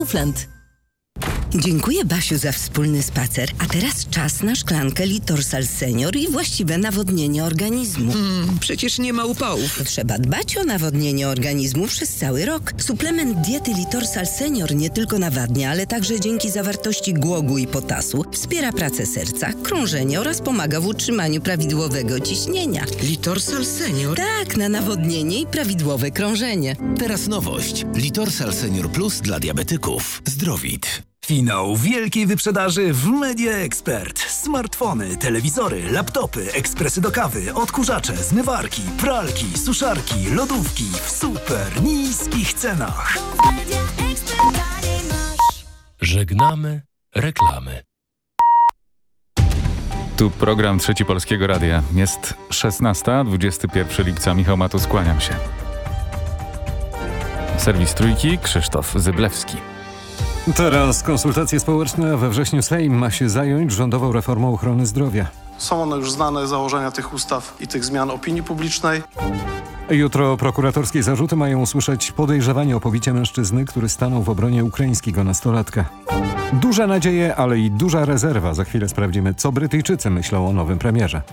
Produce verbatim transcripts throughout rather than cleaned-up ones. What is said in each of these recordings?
Kaufland. Dziękuję, Basiu, za wspólny spacer. A teraz czas na szklankę Litorsal Senior i właściwe nawodnienie organizmu. Mm, przecież nie ma upałów. Trzeba dbać o nawodnienie organizmu przez cały rok. Suplement diety Litorsal Senior nie tylko nawadnia, ale także dzięki zawartości głogu i potasu wspiera pracę serca, krążenie oraz pomaga w utrzymaniu prawidłowego ciśnienia. Litorsal Senior? Tak, na nawodnienie i prawidłowe krążenie. Teraz nowość. Litorsal Senior Plus dla diabetyków. Zdrowit. Finał wielkiej wyprzedaży w Media Expert. Smartfony, telewizory, laptopy, ekspresy do kawy, odkurzacze, zmywarki, pralki, suszarki, lodówki w super niskich cenach. Żegnamy reklamy. Tu program Trzeci Polskiego Radia. Jest szesnasta, dwudziestego pierwszego lipca. Michał Matus, kłaniam się. Serwis Trójki, Krzysztof Zyblewski. Teraz konsultacje społeczne. We wrześniu Sejm ma się zająć rządową reformą ochrony zdrowia. Są one już znane, założenia tych ustaw i tych zmian opinii publicznej. Jutro prokuratorskie zarzuty mają usłyszeć podejrzewanie o pobicie mężczyzny, który stanął w obronie ukraińskiego nastolatka. Duże nadzieje, ale i duża rezerwa. Za chwilę sprawdzimy, co Brytyjczycy myślą o nowym premierze.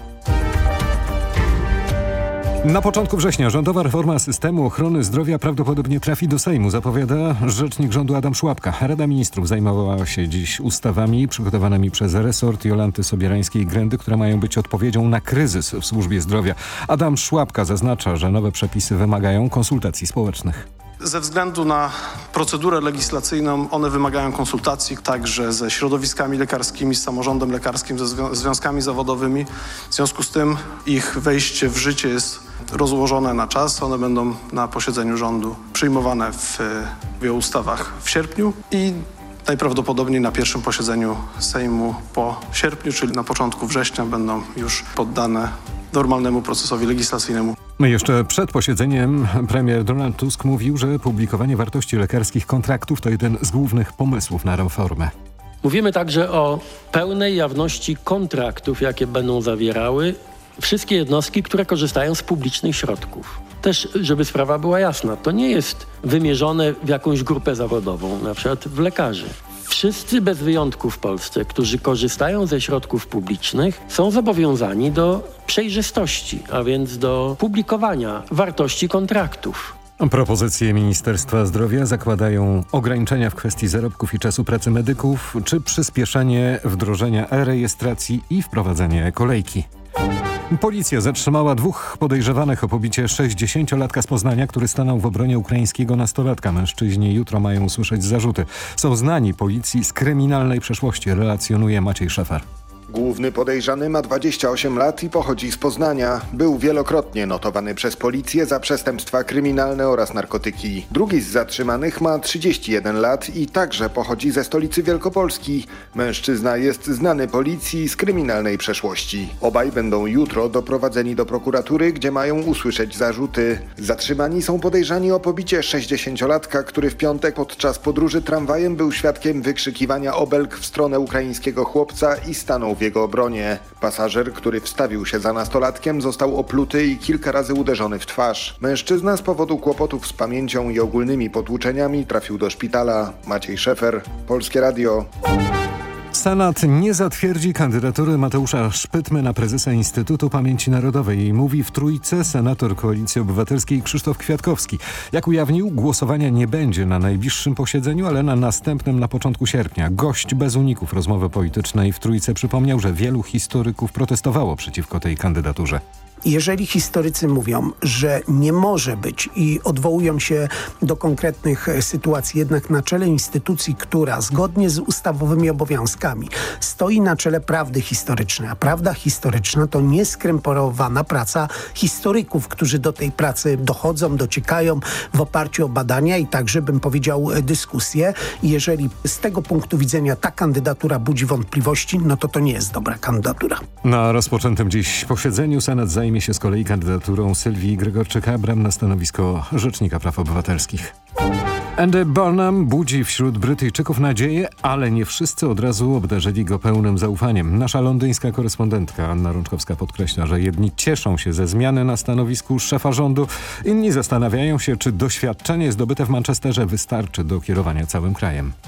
Na początku września rządowa reforma systemu ochrony zdrowia prawdopodobnie trafi do Sejmu, zapowiada rzecznik rządu Adam Szłapka. Rada Ministrów zajmowała się dziś ustawami przygotowanymi przez resort Jolanty Sobierańskiej-Grędy, które mają być odpowiedzią na kryzys w służbie zdrowia. Adam Szłapka zaznacza, że nowe przepisy wymagają konsultacji społecznych. Ze względu na procedurę legislacyjną one wymagają konsultacji także ze środowiskami lekarskimi, z samorządem lekarskim, ze zwią- związkami zawodowymi. W związku z tym ich wejście w życie jest rozłożone na czas. One będą na posiedzeniu rządu przyjmowane w, w ustawach w sierpniu i najprawdopodobniej na pierwszym posiedzeniu Sejmu po sierpniu, czyli na początku września, będą już poddane normalnemu procesowi legislacyjnemu. Jeszcze przed posiedzeniem premier Donald Tusk mówił, że publikowanie wartości lekarskich kontraktów to jeden z głównych pomysłów na reformę. Mówimy także o pełnej jawności kontraktów, jakie będą zawierały wszystkie jednostki, które korzystają z publicznych środków. Też, żeby sprawa była jasna, to nie jest wymierzone w jakąś grupę zawodową, na przykład w lekarzy. Wszyscy bez wyjątku w Polsce, którzy korzystają ze środków publicznych, są zobowiązani do przejrzystości, a więc do publikowania wartości kontraktów. Propozycje Ministerstwa Zdrowia zakładają ograniczenia w kwestii zarobków i czasu pracy medyków, czy przyspieszenie wdrożenia e-rejestracji i wprowadzenie kolejki. Policja zatrzymała dwóch podejrzewanych o pobicie sześćdziesięciolatka z Poznania, który stanął w obronie ukraińskiego nastolatka. Mężczyźni jutro mają usłyszeć zarzuty. Są znani policji z kryminalnej przeszłości, relacjonuje Maciej Szefer. Główny podejrzany ma dwadzieścia osiem lat i pochodzi z Poznania. Był wielokrotnie notowany przez policję za przestępstwa kryminalne oraz narkotyki. Drugi z zatrzymanych ma trzydzieści jeden lat i także pochodzi ze stolicy Wielkopolski. Mężczyzna jest znany policji z kryminalnej przeszłości. Obaj będą jutro doprowadzeni do prokuratury, gdzie mają usłyszeć zarzuty. Zatrzymani są podejrzani o pobicie sześćdziesięciolatka, który w piątek podczas podróży tramwajem był świadkiem wykrzykiwania obelg w stronę ukraińskiego chłopca i stanął w jego obronie. Pasażer, który wstawił się za nastolatkiem, został opluty i kilka razy uderzony w twarz. Mężczyzna z powodu kłopotów z pamięcią i ogólnymi potłuczeniami trafił do szpitala. Maciej Szefer, Polskie Radio. Senat nie zatwierdzi kandydatury Mateusza Szpytmy na prezesa Instytutu Pamięci Narodowej, mówi w Trójce senator Koalicji Obywatelskiej Krzysztof Kwiatkowski. Jak ujawnił, głosowania nie będzie na najbliższym posiedzeniu, ale na następnym na początku sierpnia. Gość bez uników rozmowy politycznej w Trójce przypomniał, że wielu historyków protestowało przeciwko tej kandydaturze. Jeżeli historycy mówią, że nie może być i odwołują się do konkretnych sytuacji, jednak na czele instytucji, która zgodnie z ustawowymi obowiązkami stoi na czele prawdy historycznej, a prawda historyczna to nieskrępowana praca historyków, którzy do tej pracy dochodzą, dociekają w oparciu o badania i także, bym powiedział, dyskusje. I jeżeli z tego punktu widzenia ta kandydatura budzi wątpliwości, no to to nie jest dobra kandydatura. Na rozpoczętym dziś posiedzeniu Senat zajmie się z kolei kandydaturą Sylwii Gregorczyk-Abram na stanowisko Rzecznika Praw Obywatelskich. Andy Burnham budzi wśród Brytyjczyków nadzieję, ale nie wszyscy od razu obdarzyli go pełnym zaufaniem. Nasza londyńska korespondentka Anna Rączkowska podkreśla, że jedni cieszą się ze zmiany na stanowisku szefa rządu, inni zastanawiają się, czy doświadczenie zdobyte w Manchesterze wystarczy do kierowania całym krajem.